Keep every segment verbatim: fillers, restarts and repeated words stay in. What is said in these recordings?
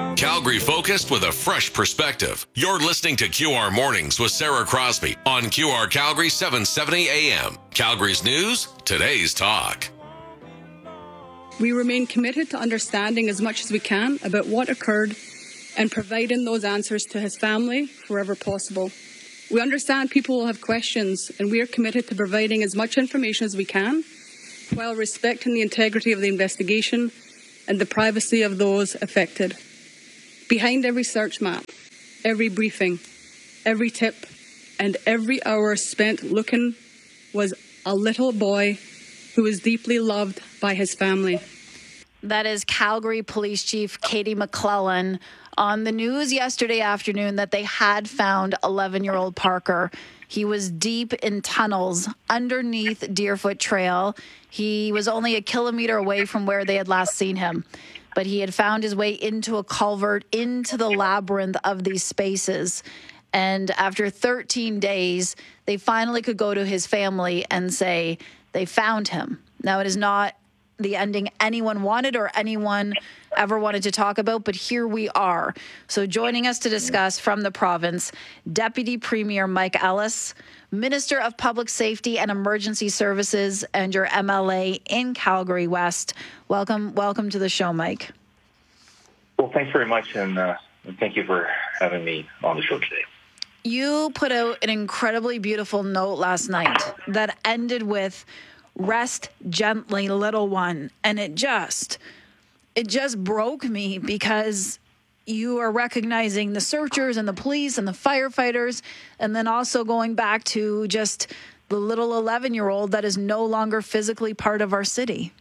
Calgary focused with a fresh perspective. You're listening to Q R Mornings with Sarah Crosby on Q R Calgary seven seventy A M. Calgary's news, today's talk. We remain committed to understanding as much as we can about what occurred and providing those answers to his family wherever possible. We understand people will have questions, and we are committed to providing as much information as we can while respecting the integrity of the investigation and the privacy of those affected. Behind every search map, every briefing, every tip, and every hour spent looking was a little boy who was deeply loved by his family. That is Calgary Police Chief Katie McClellan on the news yesterday afternoon that they had found eleven-year-old Parker. He was deep in tunnels underneath Deerfoot Trail. He was only a kilometer away from where they had last seen him, but he had found his way into a culvert, into the labyrinth of these spaces. And after thirteen days, they finally could go to his family and say they found him. Now, it is not the ending anyone wanted or anyone ever wanted to talk about, but here we are. So joining us to discuss from the province, Deputy Premier Mike Ellis, Minister of Public Safety and Emergency Services, and your M L A in Calgary West. Welcome, welcome to the show, Mike. Well, thanks very much, and, uh, and thank you for having me on the show today. You put out an incredibly beautiful note last night that ended with "Rest gently, little one," and it just, it just broke me because you are recognizing the searchers and the police and the firefighters, and then also going back to just the little eleven-year-old that is no longer physically part of our city.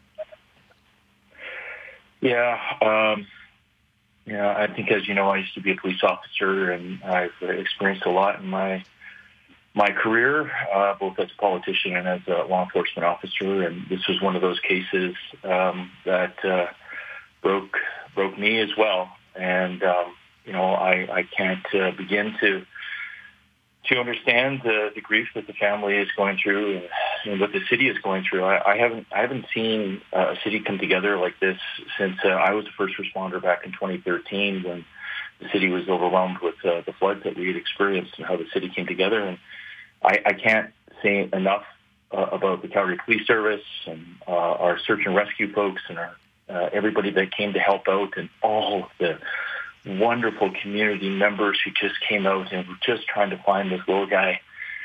Yeah, um, yeah. I think, as you know, I used to be a police officer, and I've experienced a lot in my my career, uh, both as a politician and as a law enforcement officer. And this was one of those cases um, that uh, broke broke me as well. And um, you know, I, I can't uh, begin to to understand the, the grief that the family is going through and, and what the city is going through. I, I haven't I haven't seen uh, a city come together like this since uh, I was a first responder back in twenty thirteen, when the city was overwhelmed with uh, the floods that we had experienced, and how the city came together. And I, I can't say enough uh, about the Calgary Police Service and uh, our search and rescue folks and our uh, everybody that came to help out, and all of the wonderful community members who just came out and were just trying to find this little guy.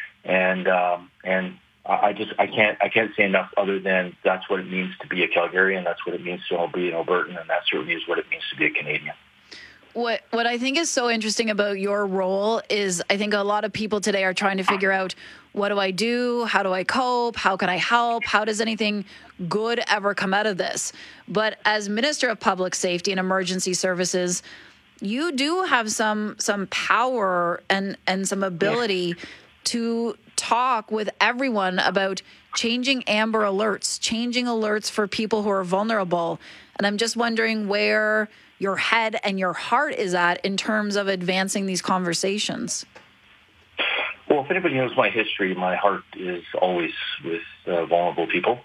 And um, and I just I can't I can't say enough other than that's what it means to be a Calgarian. That's what it means to be an Albertan, and that certainly is what it means to be a Canadian. What what I think is so interesting about your role is I think a lot of people today are trying to figure out, what do I do? How do I cope? How can I help? How does anything good ever come out of this? But as Minister of Public Safety and Emergency Services, you do have some some power and, and some ability yeah. to talk with everyone about changing amber alerts, changing alerts for people who are vulnerable. And I'm just wondering where your head and your heart is at in terms of advancing these conversations. Well, if anybody knows my history, my heart is always with uh, vulnerable people.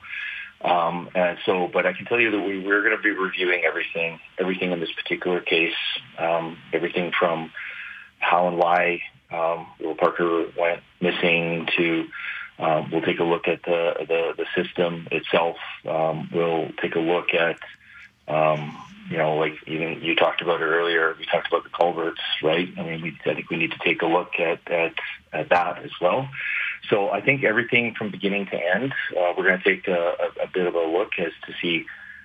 Um, and so, but I can tell you that we, we're going to be reviewing everything, everything in this particular case, um, everything from how and why um, Will Parker went missing to um, we'll take a look at the, the, the system itself. Um, we'll take a look at um, You know, like even you talked about it earlier, we talked about the culverts, right? I mean, we, I think we need to take a look at, at, at that as well. So I think everything from beginning to end, uh, we're going to take a, a, a bit of a look as to see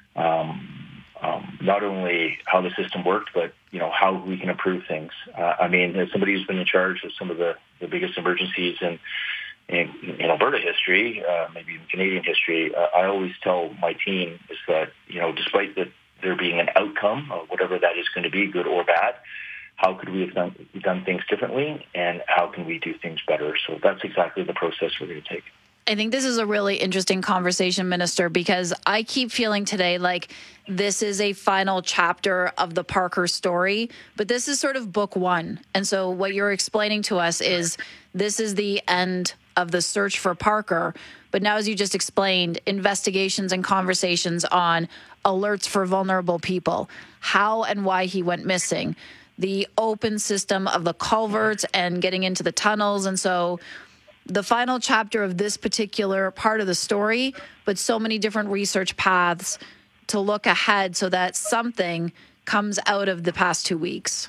um, um, not only how the system worked, but, you know, how we can improve things. Uh, I mean, as somebody who's been in charge of some of the, the biggest emergencies in, in, in Alberta history, uh, maybe even Canadian history, uh, I always tell my team is that, you know, despite the there being an outcome, of whatever that is going to be, good or bad, how could we have done, done things differently, and how can we do things better? So that's exactly the process we're going to take. I think this is a really interesting conversation, Minister, because I keep feeling today like this is a final chapter of the Parker story, but this is sort of book one. And so what you're explaining to us is this is the end of the search for Parker. But now, as you just explained, investigations and conversations on alerts for vulnerable people, how and why he went missing, the open system of the culverts and getting into the tunnels. And so the final chapter of this particular part of the story, but so many different research paths to look ahead so that something comes out of the past two weeks.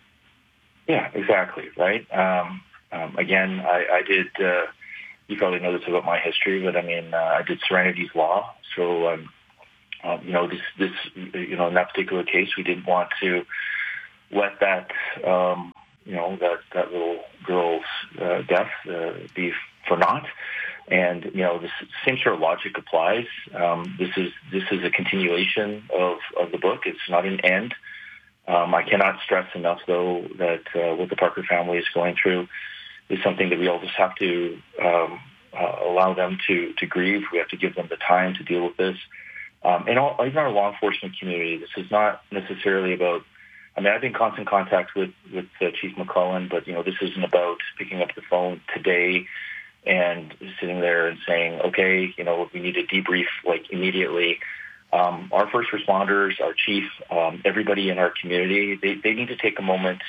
Yeah, exactly, right? Um, um, again, I, I did, uh, you probably know this about my history, but I mean, uh, I did Serenity's Law. So, um, um, you know, this, this, you know, in that particular case, we didn't want to let that, um, you know, that, that little girl's uh, death uh, be for naught. And, you know, the same sort of logic applies. Um, this is this is a continuation of, of the book. It's not an end. Um, I cannot stress enough, though, that uh, what the Parker family is going through is something that we all just have to um, uh, allow them to, to grieve. We have to give them the time to deal with this. Um, and all, even our law enforcement community, this is not necessarily about, I mean, I've been in constant contact with, with uh, Chief McClellan, but, you know, this isn't about picking up the phone today and sitting there and saying, okay, you know, we need to debrief like immediately. Um, our first responders, our chief, um, everybody in our community, they, they need to take a moment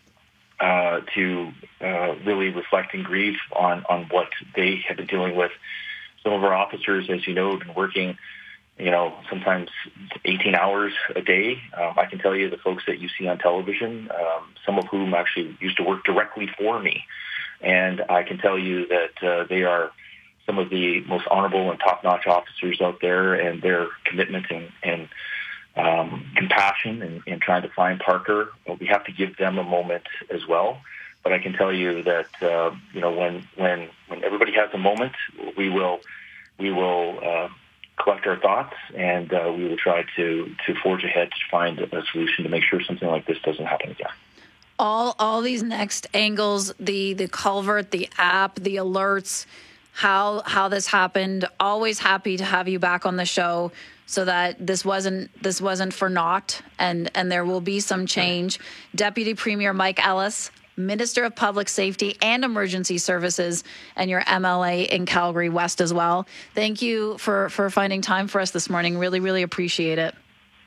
uh, to uh, really reflect and grieve on, on what they have been dealing with. Some of our officers, as you know, have been working, you know, sometimes eighteen hours a day. Um, I can tell you the folks that you see on television, um, some of whom actually used to work directly for me. And I can tell you that uh, they are some of the most honorable and top-notch officers out there, and their commitment and, and um, compassion in, in trying to find Parker, well, we have to give them a moment as well. But I can tell you that uh, you know when when when everybody has a moment, we will we will uh, collect our thoughts, and uh, we will try to to forge ahead to find a solution to make sure something like this doesn't happen again. All all these next angles, the the culvert, the app, the alerts, how how this happened. Always happy to have you back on the show so that this wasn't this wasn't for naught, and and there will be some change. Deputy Premier Mike Ellis, Minister of Public Safety and Emergency Services, and your M L A in Calgary West as well. Thank you for for finding time for us this morning. Really, really appreciate it.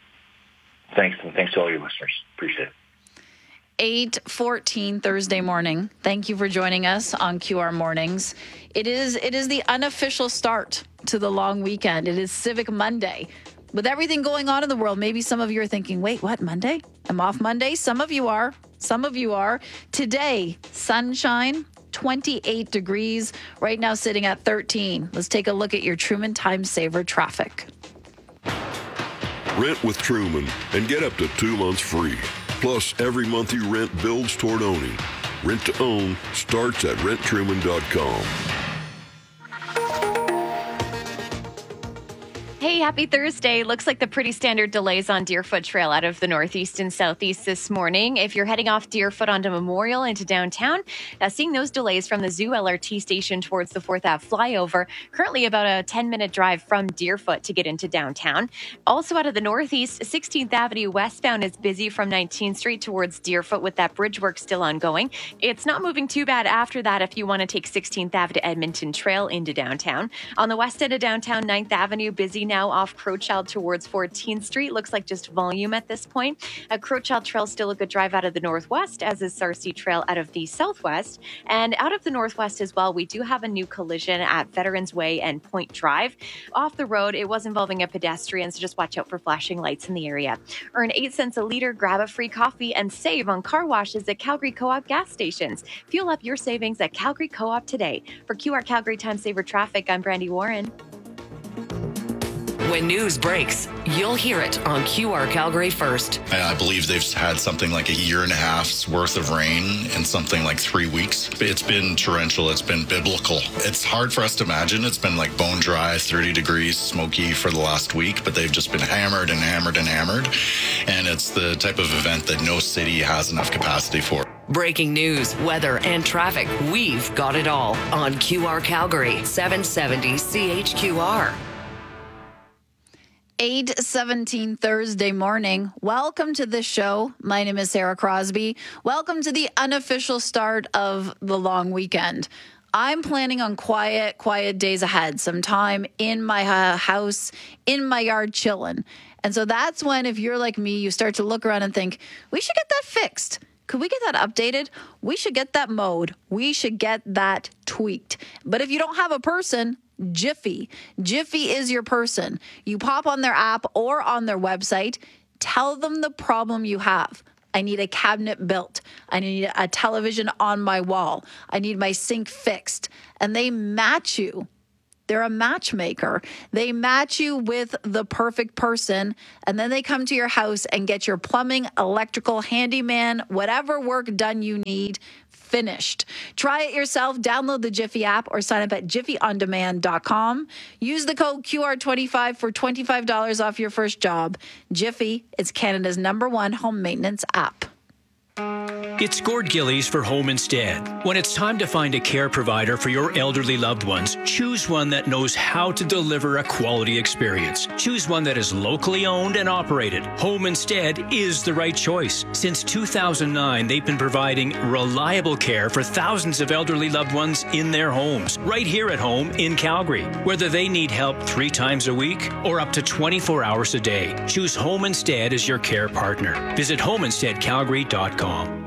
Thanks, and thanks to all your listeners. Appreciate it. eight fourteen Thursday morning. Thank you for joining us on Q R Mornings. It is it is the unofficial start to the long weekend. It is Civic Monday. With everything going on in the world, maybe some of you are thinking, wait, what, Monday? I'm off Monday? Some of you are. Some of you are. Today, sunshine, twenty-eight degrees. Right now sitting at thirteen. Let's take a look at your Truman Time Saver traffic. Rent with Truman and get up to two months free. Plus, every month you rent builds toward owning. Rent to own starts at rent truman dot com. Hey, happy Thursday. Looks like the pretty standard delays on Deerfoot Trail out of the northeast and southeast this morning. If you're heading off Deerfoot onto Memorial into downtown, uh, seeing those delays from the Zoo L R T station towards the fourth Ave flyover. Currently about a ten-minute drive from Deerfoot to get into downtown. Also out of the northeast, sixteenth Avenue westbound is busy from nineteenth Street towards Deerfoot with that bridge work still ongoing. It's not moving too bad after that if you want to take sixteenth Avenue to Edmonton Trail into downtown. On the west end of downtown, ninth Avenue, busy now off Crowchild towards fourteenth Street. Looks like just volume at this point. Uh, Crowchild Trail still a good drive out of the northwest, as is Sarcee Trail out of the southwest. And out of the northwest as well, we do have a new collision at Veterans Way and Point Drive. Off the road, it was involving a pedestrian, so just watch out for flashing lights in the area. Earn eight cents a liter, grab a free coffee, and save on car washes at Calgary Co-op gas stations. Fuel up your savings at Calgary Co-op today. For Q R Calgary Time Saver Traffic, I'm Brandy Warren. When news breaks, you'll hear it on Q R Calgary first. I believe they've had something like a year and a half's worth of rain in something like three weeks. It's been torrential. It's been biblical. It's hard for us to imagine. It's been like bone dry, thirty degrees, smoky for the last week, but they've just been hammered and hammered and hammered. And it's the type of event that no city has enough capacity for. Breaking news, weather, and traffic. We've got it all on Q R Calgary, seven seventy C H Q R. eight seventeen Thursday morning. Welcome to the show. My name is Sarah Crosby. Welcome to the unofficial start of the long weekend. I'm planning on quiet, quiet days ahead, some time in my uh, house, in my yard, chilling. And so that's when, if you're like me, you start to look around and think, we should get that fixed. Could we get that updated? We should get that mowed. We should get that tweaked. But if you don't have a person, Jiffy. Jiffy is your person. You pop on their app or on their website, tell them the problem you have. I need a cabinet built. I need a television on my wall. I need my sink fixed. And they match you. They're a matchmaker. They match you with the perfect person, and then they come to your house and get your plumbing, electrical, handyman, whatever work done you need, finished. Try it yourself. Download the Jiffy app or sign up at jiffy on demand dot com. Use the code Q R twenty-five for twenty-five dollars off your first job. Jiffy is Canada's number one home maintenance app. It's Gord Gillies for Home Instead. When it's time to find a care provider for your elderly loved ones, choose one that knows how to deliver a quality experience. Choose one that is locally owned and operated. Home Instead is the right choice. Since two thousand nine, they've been providing reliable care for thousands of elderly loved ones in their homes, right here at home in Calgary. Whether they need help three times a week or up to twenty-four hours a day, choose Home Instead as your care partner. Visit home instead calgary dot com.